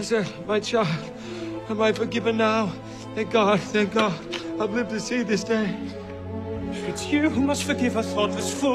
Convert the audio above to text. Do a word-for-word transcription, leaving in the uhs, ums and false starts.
Lisa, my child, am I forgiven now? Thank God, thank God. I've lived to see this day. It's you who must forgive a thoughtless fool.